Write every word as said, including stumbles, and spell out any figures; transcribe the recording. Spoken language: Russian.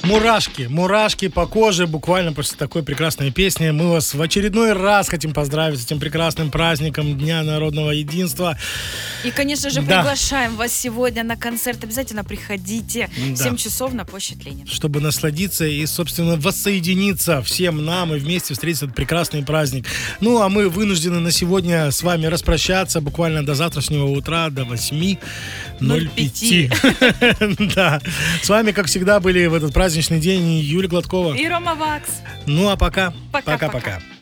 Мурашки, мурашки по коже буквально после такой прекрасной песни. Мы вас в очередной раз хотим поздравить с этим прекрасным праздником Дня народного единства. И, конечно же, Да. приглашаем вас сегодня на концерт. Обязательно приходите. Да. семь часов на площадь Ленина. Чтобы насладиться и, собственно, воссоединиться всем нам и вместе встретить этот прекрасный праздник. Ну, а мы вынуждены на сегодня с вами распрощаться буквально до завтрашнего утра, до восьми ноль пять. Да. С вами, как всегда, были в этот праздничный день Юлия Гладкова. И Рома Вакс. Ну, а пока. Пока-пока. Пока-пока.